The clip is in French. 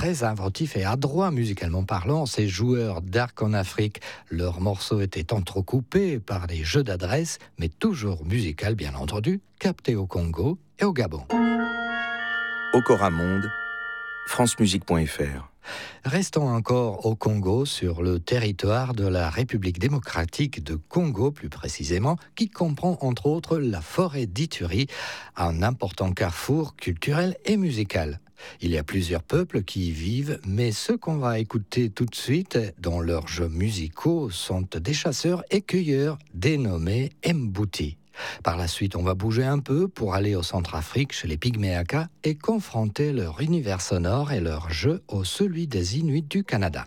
très inventifs et adroits musicalement parlant, ces joueurs d'arc en Afrique. Leurs morceaux étaient entrecoupés par des jeux d'adresse, mais toujours musical bien entendu, captés au Congo et au Gabon. Okora Monde, francemusique.fr. Restons encore au Congo, sur le territoire de la République démocratique de Congo plus précisément, qui comprend entre autres la forêt d'Ituri, un important carrefour culturel et musical. Il y a plusieurs peuples qui y vivent, mais ceux qu'on va écouter tout de suite dans leurs jeux musicaux sont des chasseurs et cueilleurs dénommés Mbouti. Par la suite, on va bouger un peu pour aller au Centrafrique chez les Pygméaka et confronter leur univers sonore et leur jeu au celui des Inuits du Canada.